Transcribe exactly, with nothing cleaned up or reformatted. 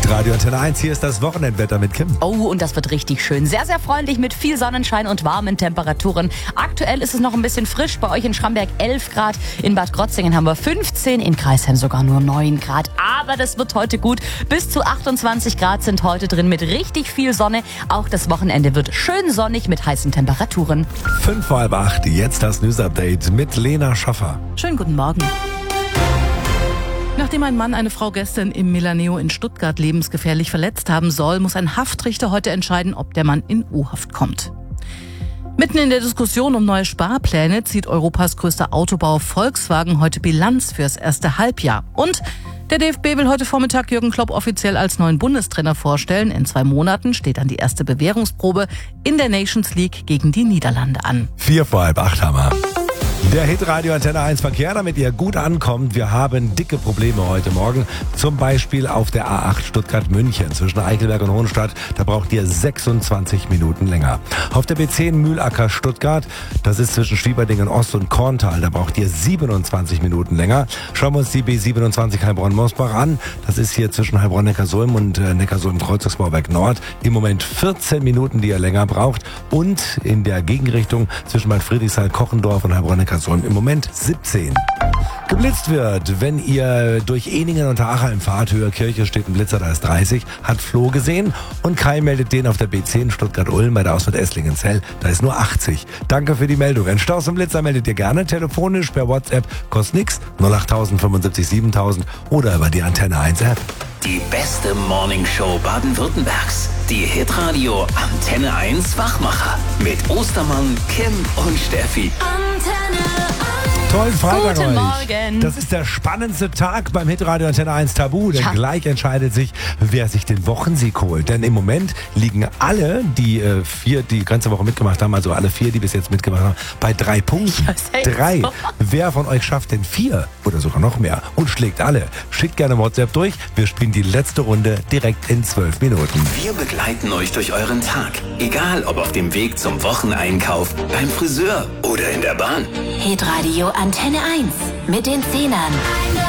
Hitradio Antenne eins, hier ist das Wochenendwetter mit Kim. Oh, und das wird richtig schön. Sehr, sehr freundlich mit viel Sonnenschein und warmen Temperaturen. Aktuell ist es noch ein bisschen frisch. Bei euch in Schramberg elf Grad. In Bad Krotzingen haben wir fünfzehn. In Kreisheim sogar nur neun Grad. Aber das wird heute gut. Bis zu achtundzwanzig Grad sind heute drin mit richtig viel Sonne. Auch das Wochenende wird schön sonnig mit heißen Temperaturen. Fünf vor halb acht, jetzt das News-Update mit Lena Schaffer. Schönen guten Morgen. Nachdem ein Mann eine Frau gestern im Milaneo in Stuttgart lebensgefährlich verletzt haben soll, muss ein Haftrichter heute entscheiden, ob der Mann in U-Haft kommt. Mitten in der Diskussion um neue Sparpläne zieht Europas größter Autobauer Volkswagen heute Bilanz fürs erste Halbjahr. Und der D F B will heute Vormittag Jürgen Klopp offiziell als neuen Bundestrainer vorstellen. In zwei Monaten steht dann die erste Bewährungsprobe in der Nations League gegen die Niederlande an. Vier vor halb acht haben wir. Der Hitradio Antenne eins Verkehr, damit ihr gut ankommt. Wir haben dicke Probleme heute Morgen. Zum Beispiel auf der A acht Stuttgart-München zwischen Eichelberg und Hohenstadt. Da braucht ihr sechsundzwanzig Minuten länger. Auf der B zehn Mühlacker Stuttgart, das ist zwischen Schwieberdingen Ost und Korntal. Da braucht ihr siebenundzwanzig Minuten länger. Schauen wir uns die B siebenundzwanzig Heilbronn-Mosbach an. Das ist hier zwischen Heilbronn-Neckarsulm und äh, Neckarsulm-Kreuzungsbauwerk Nord. Im Moment vierzehn Minuten, die ihr länger braucht. Und in der Gegenrichtung zwischen Bad Friedrichshain-Kochendorf und Heilbronn-Neckarsulm im Moment siebzehn. Geblitzt wird, wenn ihr durch Ehningen und Achheim fahrt, Höhe Kirche steht ein Blitzer, da ist dreißig, hat Flo gesehen und Kai meldet den auf der B zehn Stuttgart-Ulm bei der Ausfahrt Esslingen-Zell, da ist nur achtzig. Danke für die Meldung. Ein Stau zum Blitzer meldet ihr gerne telefonisch per WhatsApp, kostet nix, null acht null null fünfundsiebzig siebentausend oder über die Antenne eins App. Die beste Morningshow Baden-Württembergs. Die Hitradio Antenne eins Wachmacher. Mit Ostermann, Kim und Steffi. Antenne eins. Tollen Freitag Guten euch. Morgen. Das ist der spannendste Tag beim Hitradio Antenne eins Tabu, denn Ja. gleich entscheidet sich, wer sich den Wochensieg holt. Denn im Moment liegen alle, die äh, vier, die ganze Woche mitgemacht haben, also alle vier, die bis jetzt mitgemacht haben, bei drei Punkten. Ja, ist echt drei. so. Wer von euch schafft denn vier oder sogar noch mehr und schlägt alle? Schickt gerne WhatsApp durch. Wir spielen die letzte Runde direkt in zwölf Minuten. Wir begleiten euch durch euren Tag. Egal ob auf dem Weg zum Wocheneinkauf, beim Friseur oder in der Bahn. Hitradio Antenne eins mit den Zehnern.